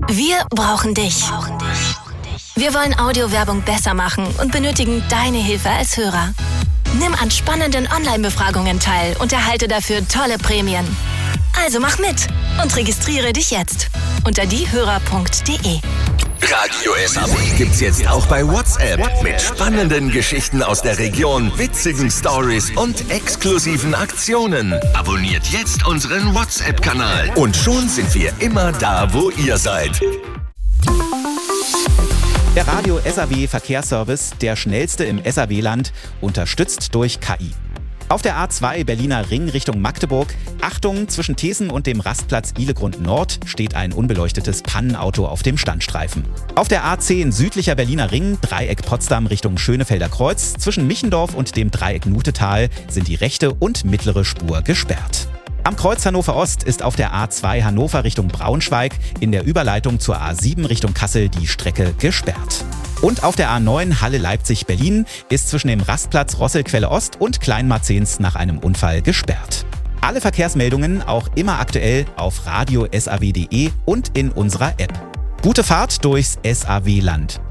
Wir brauchen dich. Wir wollen Audiowerbung besser machen und benötigen deine Hilfe als Hörer. Nimm an spannenden Online-Befragungen teil und erhalte dafür tolle Prämien. Also mach mit und registriere dich jetzt unter diehörer.de. Radio SAW gibt's jetzt auch bei WhatsApp mit spannenden Geschichten aus der Region, witzigen Stories und exklusiven Aktionen. Abonniert jetzt unseren WhatsApp-Kanal und schon sind wir immer da, wo ihr seid. Der Radio SAW Verkehrsservice, der schnellste im SAW-Land, unterstützt durch KI. Auf der A2 Berliner Ring Richtung Magdeburg, Achtung, zwischen Thesen und dem Rastplatz Ihlegrund Nord steht ein unbeleuchtetes Pannenauto auf dem Standstreifen. Auf der A10 südlicher Berliner Ring, Dreieck Potsdam Richtung Schönefelder Kreuz, zwischen Michendorf und dem Dreieck Nutetal sind die rechte und mittlere Spur gesperrt. Am Kreuz Hannover Ost ist auf der A2 Hannover Richtung Braunschweig in der Überleitung zur A7 Richtung Kassel die Strecke gesperrt. Und auf der A9 Halle-Leipzig-Berlin ist zwischen dem Rastplatz Rosselquelle Ost und Kleinmarzens nach einem Unfall gesperrt. Alle Verkehrsmeldungen auch immer aktuell auf radiosaw.de und in unserer App. Gute Fahrt durchs SAW-Land.